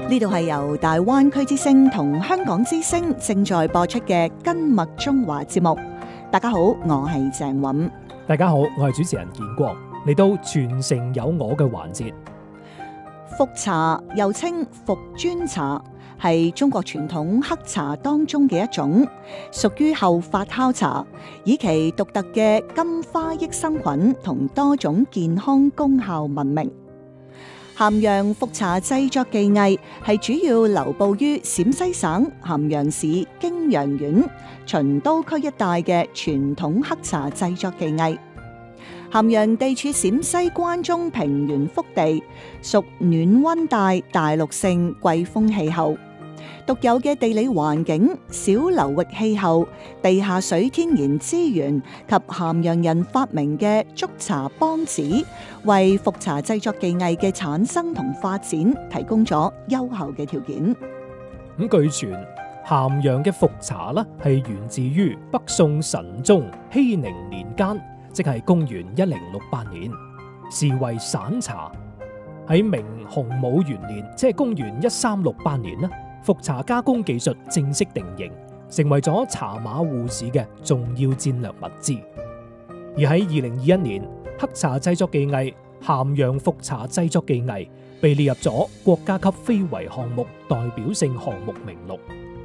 呢度係由大灣區之聲同香港之聲正在播出嘅《根脈中華》節目。大家好，我係鄭韻。 大家好，我係主持人建國。嚟到傳承有我嘅環節。 茯茶又稱茯磚茶，係中國傳統黑茶當中嘅一種，屬於後發酵茶，以其獨特嘅金花益生菌同多種健康功效聞名。咸陽茯茶製作技藝係主要流布於陝西省咸陽市涇陽縣秦都區一帶嘅傳統黑茶製作技藝。咸陽地處陝西關中平原腹地，屬暖溫帶大陸性季風氣候。獨有嘅地理環境、小流域氣候、地下水天然資源及咸陽人發明嘅築茶幫子，為茯茶製作技藝嘅產生同發展提供咗優厚嘅條件。 咁據傳，咸陽嘅茯茶呢係源自於北宋神宗熙寧年間，即係公元1068年，時為散茶。喺明洪武元年，即係公元1368年呢，茯茶加工技術正式定型，成為咗茶馬互市嘅重要戰略物資。而喺2021年，黑茶製作技藝咸陽茯茶製作技藝被列入咗國家級非遺項目代表性項目名錄。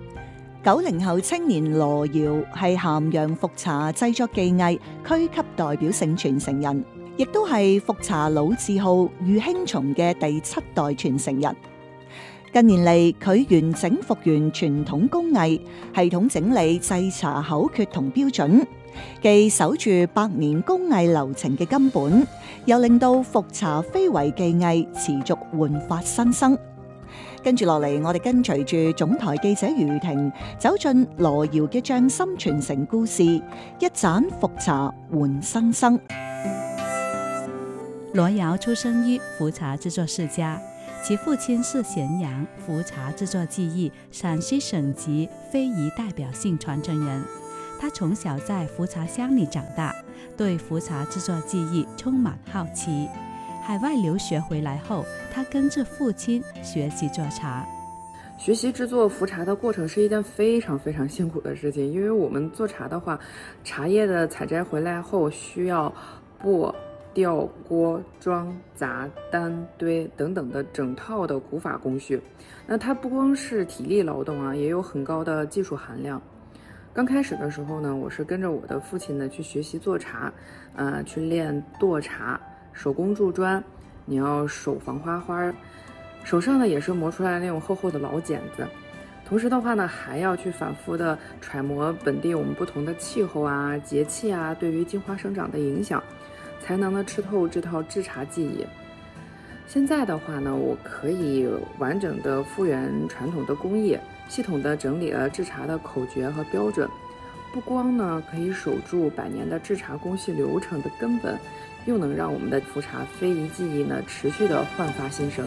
90後青年羅瑤係咸陽茯茶製作技藝區級代表性傳承人，亦都係茯茶老字號御興松嘅第7代傳承人。近年嚟，佢完整復原傳統工藝，系統整理製茶口訣同標準，既守住百年工藝流程嘅根本，又令到茯茶非遺技藝持續煥發新生。跟住落嚟，我哋跟隨住總台記者余婷走進羅瑤嘅匠心傳承故事，一盞茯茶換新生。 羅瑤出生於茯茶製作世家，其父親是咸陽茯茶製作技藝陝西省級非遺代表性傳承人。他從小在茯茶鄉裏長大，對茯茶製作技藝充滿好奇。海外留學回來後，他跟着父親學習做茶。 學習製作茯茶的過程是一件非常非常辛苦的事情，因為我們做茶的話，茶葉的採摘回來後需要剝、吊、鍋、裝、砸、擔、堆等等的整套的古法工序。那它不光是體力勞動啊，也有很高的技術含量。剛開始的時候呢，我是跟着我的父親呢去學習做茶，去練剁茶。手工鑄磚，你要手防花花，手上呢也是磨出來那種厚厚的老繭子。同時的話呢，還要去反覆的揣摩本地我們不同的氣候啊、節氣啊對於金花生長的影響，才能呢吃透這套製茶技藝。現在的話呢，我可以完整的復原傳統的工藝，系統的整理了製茶的口訣和標準，不光呢可以守住百年的製茶工序流程的根本，又能讓我們的茯茶非遺技藝呢持續的煥發新生。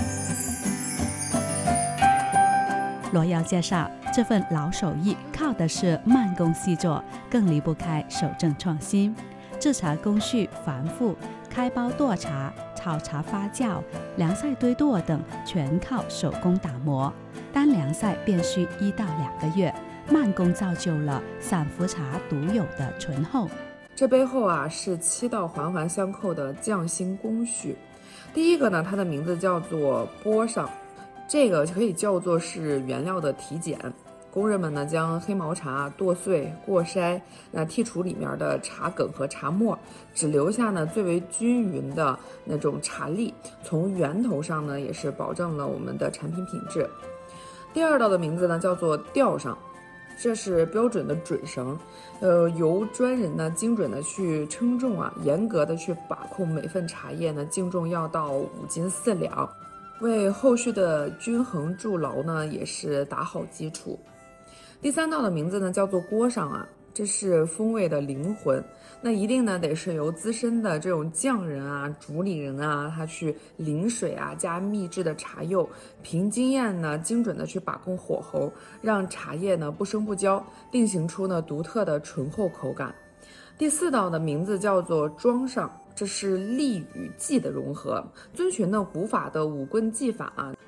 羅瑤介紹，這份老手藝靠的是慢工細作，更離不開守正創新。製茶工序繁複，開包剁茶、炒茶發酵、涼曬堆剁等全靠手工打磨，單涼曬便需1到2個月，慢工造就了散茯茶獨有的醇厚。 這背後啊是7道環環相扣的匠心工序。第一個呢，它的名字叫做剝上，這個可以叫做是原料的體檢。工人們呢將黑毛茶剁碎過篩，剔除裡面的茶梗和茶沫，只留下呢最為均勻的那種茶粒，從源頭上呢也是保證了我們的產品品質。第二道的名字呢叫做吊上，這是標準的準繩，由專人呢精準的去稱重啊，嚴格的去把控每份茶葉呢淨重要到5斤4兩，為後續的均衡築牢呢也是打好基礎。第三道的名字呢叫做鍋上啊，這是風味的靈魂，那一定呢得是由資深的這種匠人啊、主理人啊，他去淋水啊，加秘製的茶釉，憑經驗呢精準的去把控火候，讓茶葉呢不生不焦，定型出呢獨特的醇厚口感。第4道的名字叫做裝上，這是力與技的融合，遵循呢古法的5棍技法啊。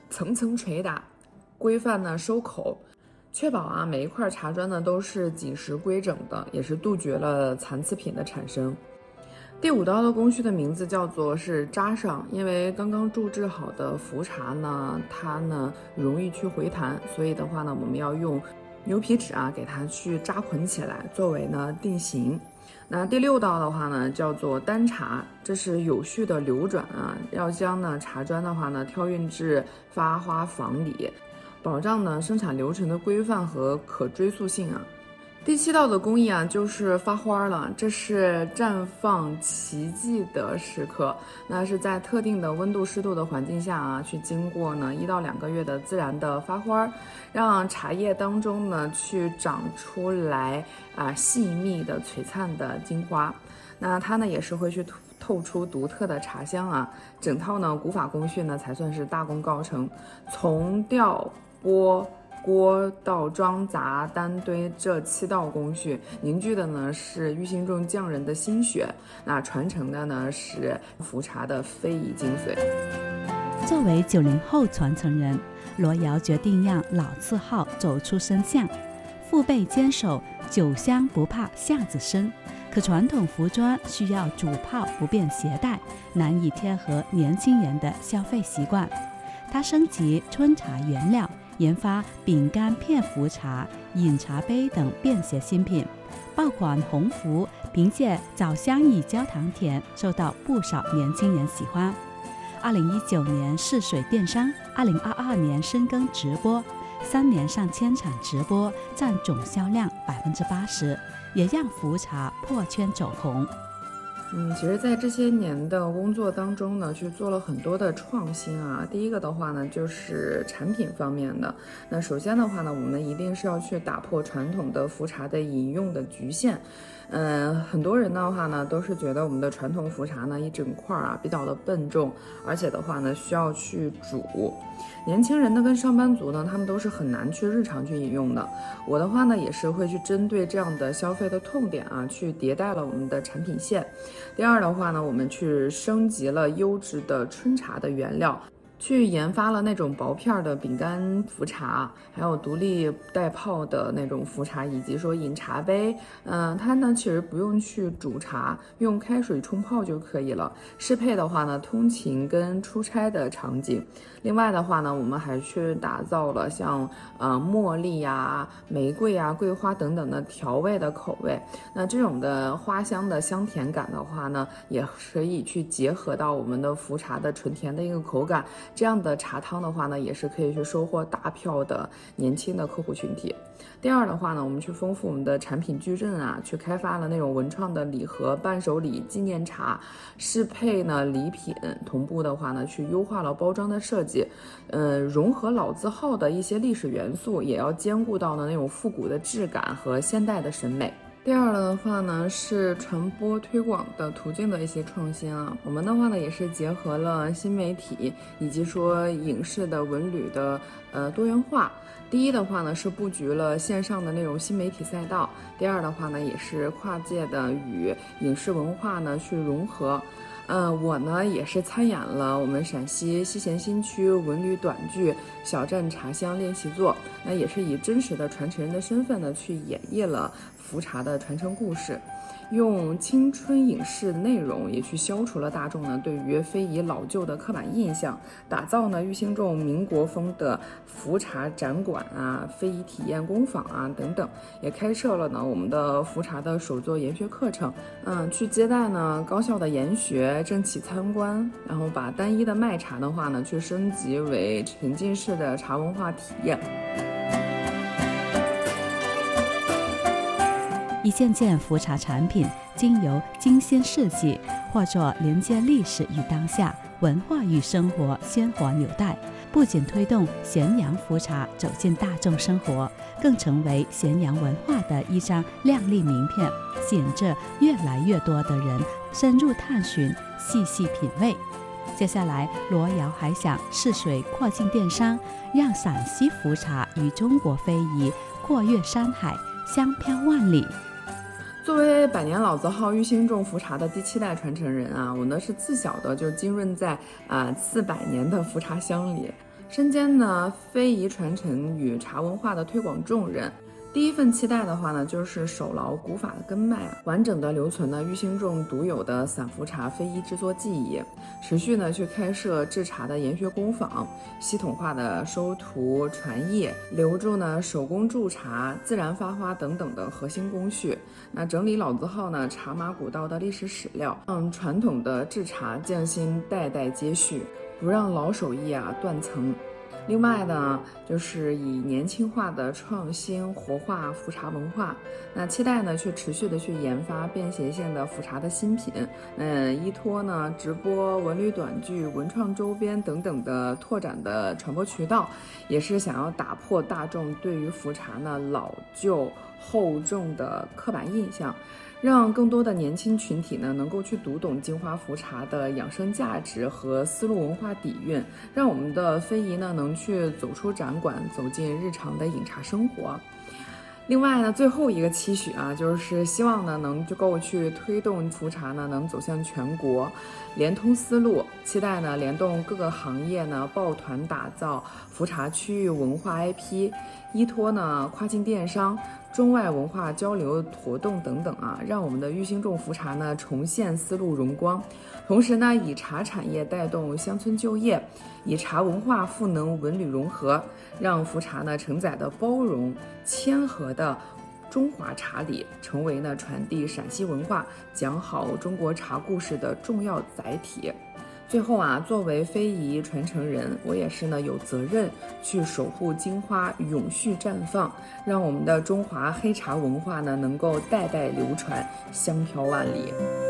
层层捶打，规范呢收口，确保每一块茶砖呢都是紧实规整的，也是杜绝了残次品的产生。第5道的工序的名字叫做是扎上，因为刚刚注制好的茯茶呢，它呢容易去回弹，所以的话呢，我们要用牛皮纸给它去扎捆起来，作为呢定型。那第6道的话呢，叫做单茶，这是有序的流转要将呢茶砖的话呢挑运至发花坊里，保障呢生产流程的规范和可追溯性第7道的工艺就是发花了，这是绽放奇迹的时刻。那是在特定的温度湿度的环境下去经过呢1到2个月的自然的发花，让茶叶当中呢去长出来细密的璀璨的金花。那它呢也是会去透出独特的茶香整套呢古法工序呢才算是大功告成。从吊钵锅到装砸单堆这7道工序，凝聚的呢是玉兴众匠人的心血，那传承的呢是茯茶的非遗精髓。 作为90后传承人，罗瑶决定让老字号走出声相，父辈坚守酒香不怕巷子深。可传统服装需要煮泡不便携带，难以贴合年轻人的消费习惯。他升级春茶原料，研发饼干片茯茶、饮茶杯等便携新品。爆款红茯凭借枣香与焦糖甜，受到不少年轻人喜欢。2019年试水电商，2022年深耕直播，3年上千场直播，占总销量80%，也让茯茶破圈走红。 其实在这些年的工作当中呢，去做了很多的创新第一个的话呢，就是产品方面的。那首先的话呢，我们一定是要去打破传统的茯茶的饮用的局限。很多人的话呢，都是觉得我们的传统茯茶呢一整块比较的笨重，而且的话呢需要去煮。年轻人呢跟上班族呢，他们都是很难去日常去饮用的。我的话呢，也是会去针对这样的消费的痛点去迭代了我们的产品线。第二的话呢，我们去升级了优质的春茶的原料，去研发了那种薄片的饼干茯茶，还有独立带泡的那种茯茶，以及说饮茶杯。它呢其实不用去煮茶，用开水冲泡就可以了。适配的话呢，通勤跟出差的场景。另外的话呢，我们还去打造了像茉莉玫瑰桂花等等的调味的口味。那这种的花香的香甜感的话呢，也可以去结合到我们的茯茶的纯甜的一个口感。这样的茶汤的话呢，也是可以去收获大票的年轻的客户群体。第二的话呢，我们去丰富我们的产品矩阵去开发了那种文创的礼盒、伴手礼、纪念茶，适配呢礼品。同步的话呢，去优化了包装的设计，融合老字号的一些历史元素，也要兼顾到呢那种复古的质感和现代的审美。第二的话呢，是传播推广的途径的一些创新我们的话呢，也是结合了新媒体以及说影视的文旅的多元化。第一的话呢，是布局了线上的那种新媒体赛道。第二的话呢，也是跨界的与影视文化呢去融合。我呢也是参演了我们陕西西咸新区文旅短剧《小镇茶香练习作》，那也是以真实的传承人的身份呢去演绎了茯茶的传承故事，用青春影视的内容也去消除了大众呢对于非遗老旧的刻板印象，打造呢玉兴众民国风的茯茶展馆非遗体验工坊等等，也开设了呢我们的茯茶的手作研学课程，去接待呢高校的研学政企参观，然后把单一的卖茶的话呢去升级为沉浸式的茶文化体验。 一件件茯茶产品经由精心设计，化作连接历史与当下、文化与生活鲜活纽带，不仅推动咸阳茯茶走进大众生活，更成为咸阳文化的一张亮丽名片，吸引着越来越多的人深入探寻、细细品味。接下来，罗瑶还想试水扩进电商，让陕西茯茶与中国非遗跨越山海，香飘万里。 作为百年老字号玉兴众茯茶的第7代传承人我呢是自小的就浸润在400年的茯茶香里。 身兼呢非遗传承与茶文化的推广重任。第一份期待的话呢，就是守牢古法的根脉，完整的留存了玉兴众独有的散服茶非遗制作技艺，持续呢去开设制茶的研学工坊，系统化的收徒传艺，留住呢手工筑茶、自然发花等等的核心工序。那整理老字号呢茶马古道的历史史料，让传统的制茶匠心代代接续，不让老手艺断层。另外呢，就是以年轻化的创新活化服茶文化，那期待呢去持续的去研发便携性的服茶的新品，依托呢直播、文旅短剧、文创周边等等的拓展的传播渠道，也是想要打破大众对于服茶呢老旧厚重的刻板印象，让更多的年轻群体呢能够去读懂金花茯茶的养生价值和丝路文化底蕴，让我们的非遗呢能去走出展馆，走进日常的饮茶生活。另外呢，最后一个期许就是希望呢能够去推动茯茶呢能走向全国，连通丝路，期待呢联动各个行业呢抱团打造茯茶区域文化 IP， 依托呢跨境电商、中外文化交流活动等等让我们的玉兴众茯茶呢重现丝路荣光，同时呢以茶产业带动乡村就业，以茶文化赋能文旅融合，让茯茶呢承载的包容谦和的中华茶礼，成为呢传递陕西文化、讲好中国茶故事的重要载体。最后作为非遗传承人，我也是呢有责任去守护金花永续绽放，让我们的中华黑茶文化呢能够代代流传，香飘万里。